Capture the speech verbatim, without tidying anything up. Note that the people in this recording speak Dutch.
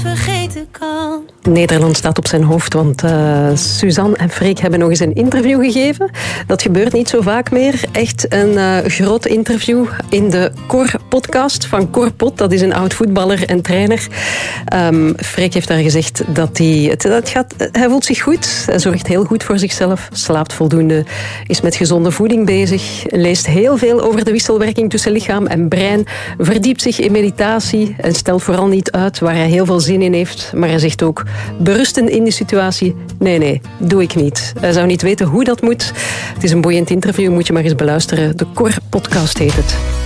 vergeten kan. Nederland staat op zijn hoofd, want uh, Suzanne en Freek hebben nog eens een interview gegeven. Dat gebeurt niet zo vaak meer. Echt een uh, groot interview in de Cor-podcast van Cor Pot. Dat is een oud voetballer en trainer. Um, Freek heeft daar gezegd dat hij... Het, het gaat, hij voelt zich goed. Hij zorgt heel goed voor zichzelf. Slaapt voldoende. Is met gezonde voeding bezig. Leest heel veel over de wisselwerking tussen lichaam en brein. Verdiept zich in meditatie. En stelt vooral niet uit waar hij heel veel zin in heeft. Maar hij zegt ook... Berustend in die situatie? Nee, nee, doe ik niet. Hij zou niet weten hoe dat moet. Het is een boeiend interview, moet je maar eens beluisteren. De Cor-podcast heet het.